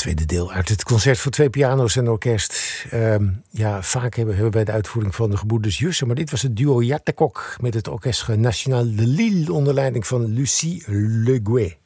Tweede deel uit het concert voor 2 piano's en orkest. Vaak hebben wij de uitvoering van de gebroeders Jussen, maar dit was het duo Jattekok met het Orchestre National de Lille onder leiding van Lucie Le Gouet.